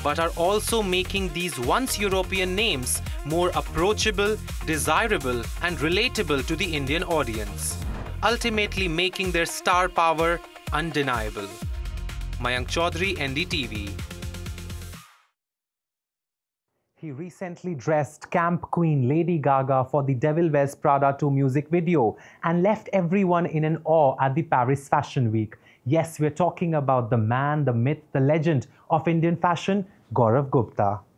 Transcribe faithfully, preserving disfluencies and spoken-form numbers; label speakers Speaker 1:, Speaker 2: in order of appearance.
Speaker 1: but are also making these once European names more approachable, desirable, and relatable to the Indian audience, ultimately making their star power undeniable. Mayank Chaudhary, N D T V.
Speaker 2: He recently dressed camp queen Lady Gaga for the Devil Wears Prada two music video and left everyone in an awe at the Paris Fashion Week. Yes, we're talking about the man, the myth, the legend of Indian fashion, Gaurav Gupta.